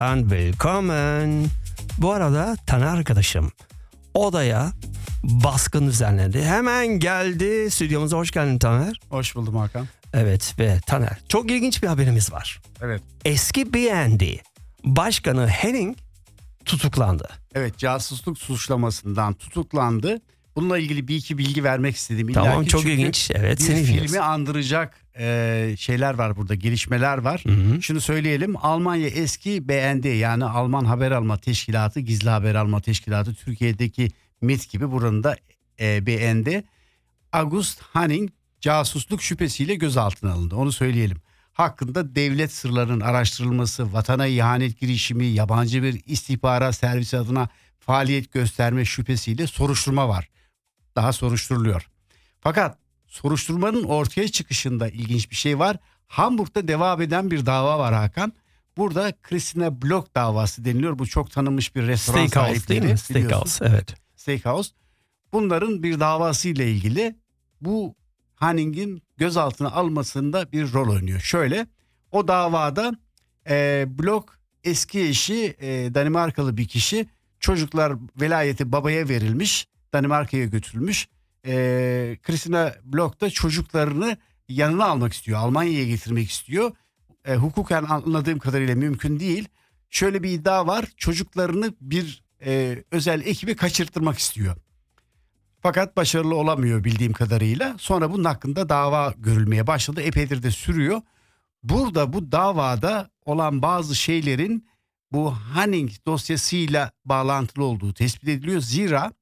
and willkommen. Bu arada Taner arkadaşım odaya baskın düzenledi. Hemen geldi. Stüdyomuza hoş geldin Taner. Hoş buldum Hakan. Evet ve Taner, çok ilginç bir haberimiz var. Evet. Eski BND Başkanı Henning tutuklandı. Evet, casusluk suçlamasından tutuklandı. Bununla ilgili bir iki bilgi vermek istedim. Tamam, İlla çok çünkü ilginç. Evet, bir seni dinliyoruz. filmi andıracak şeyler var burada, gelişmeler var. Hı. Şunu söyleyelim, Almanya eski BND yani Alman Haber Alma Teşkilatı, Gizli Haber Alma Teşkilatı, Türkiye'deki MIT gibi buranın da BND. August Henning casusluk şüphesiyle gözaltına alındı, onu söyleyelim. Hakkında devlet sırlarının araştırılması, vatana ihanet girişimi, yabancı bir istihbarat servisi adına faaliyet gösterme şüphesiyle soruşturma var. Daha soruşturuluyor. Fakat soruşturmanın ortaya çıkışında ilginç bir şey var. Hamburg'da devam eden bir dava var Hakan. Burada Christina Block davası deniliyor. Bu çok tanınmış bir restoran Steakhouse değil mi? Steakhouse, evet. Steakhouse. Bunların bir davası ile ilgili bu Henning'in gözaltına almasında bir rol oynuyor. Şöyle, o davada Block eski eşi Danimarkalı bir kişi, çocuklar velayeti babaya verilmiş, Danimarka'ya götürülmüş. Christina Block da çocuklarını yanına almak istiyor, Almanya'ya getirmek istiyor. Hukuken anladığım kadarıyla mümkün değil. Şöyle bir iddia var, çocuklarını bir özel ekibe kaçırtmak istiyor. Fakat başarılı olamıyor bildiğim kadarıyla. Sonra bunun hakkında dava görülmeye başladı. Epeydir de sürüyor. Burada bu davada olan bazı şeylerin bu Henning dosyasıyla bağlantılı olduğu tespit ediliyor. Zira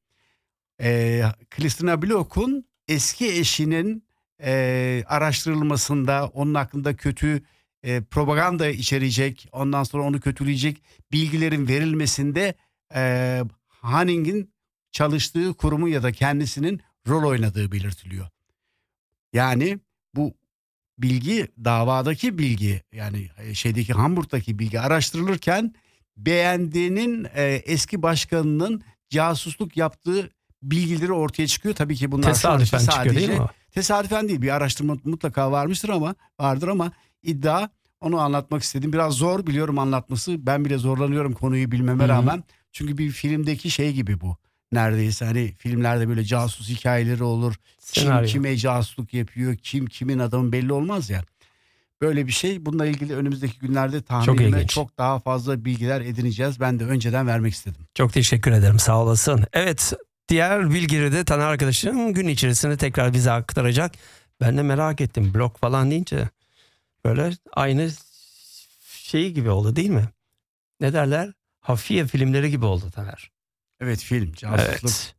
Christina Block'un eski eşinin araştırılmasında, onun hakkında kötü propaganda içerecek, ondan sonra onu kötüleyecek bilgilerin verilmesinde Henning'in çalıştığı kurumu ya da kendisinin rol oynadığı belirtiliyor. Yani bu bilgi, davadaki bilgi, yani şeydeki Hamburg'daki bilgi araştırılırken BND'nin eski başkanının casusluk yaptığı bilgileri ortaya çıkıyor. Tabii ki bunlar Tesadüfen sadece çıkıyor değil mi? tesadüfen değil, bir araştırma mutlaka varmıştır ama iddia, onu anlatmak istedim. Biraz zor biliyorum anlatması. Ben bile zorlanıyorum konuyu bilmeme rağmen. Çünkü bir filmdeki şey gibi bu. Neredeyse hani filmlerde böyle casus hikayeleri olur. Senaryo. Kim kime casusluk yapıyor, kim kimin adamı belli olmaz ya. Böyle bir şey. Bununla ilgili önümüzdeki günlerde tahminime çok daha fazla bilgiler edineceğiz. Ben de önceden vermek istedim. Çok teşekkür ederim, sağ olasın. Evet, diğer bilgileri de Taner arkadaşım gün içerisinde tekrar bize aktaracak. Ben de merak ettim, blok falan deyince böyle aynı şey gibi oldu değil mi? Ne derler? Hafiye filmleri gibi oldu Taner. Evet, film, casusluk. Evet.